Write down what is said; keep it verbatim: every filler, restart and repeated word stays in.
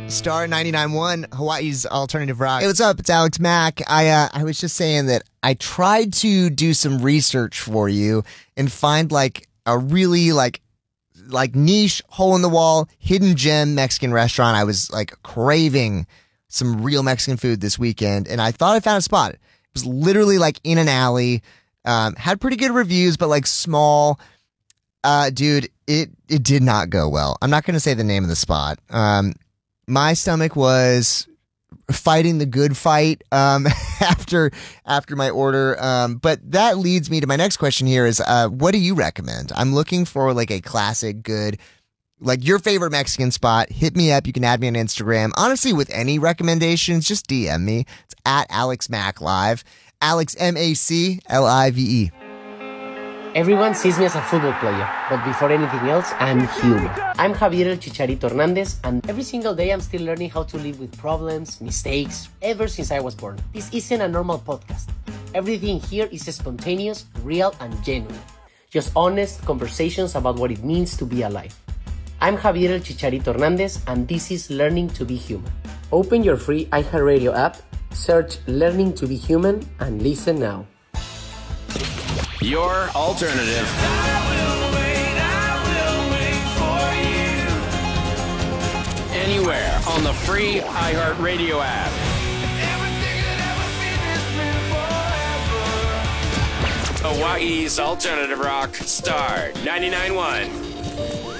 Star ninety-nine point one, Hawaii's alternative rock. Hey, what's up? It's Alex Mack. I uh, I was just saying that I tried to do some research for you and find like a really like like niche, hole in the wall, hidden gem Mexican restaurant. I was like craving some real Mexican food this weekend, and I thought I found a spot. It was literally like in an alley. Um, had pretty good reviews, but like small. Uh, dude, it it did not go well. I'm not going to say the name of the spot. Um. My stomach was fighting the good fight um, after after my order. Um, but that leads me to my next question here is, uh, what do you recommend? I'm looking for like a classic, good, like your favorite Mexican spot. Hit me up. You can add me on Instagram. Honestly, with any recommendations, just D M me. It's at Alex Mac Live. Alex, M A C L I V E. Everyone sees me as a football player, but before anything else, I'm human. I'm Javier El Chicharito Hernandez, and every single day I'm still learning how to live with problems, mistakes, ever since I was born. This isn't a normal podcast. Everything here is spontaneous, real, and genuine. Just honest conversations about what it means to be alive. I'm Javier El Chicharito Hernandez, and this is Learning to Be Human. Open your free iHeartRadio app, search Learning to Be Human, and listen now. Your alternative. I will wait, I will wait for you. Anywhere on the free iHeartRadio app. Hawaii's alternative rock, Star ninety-nine point one.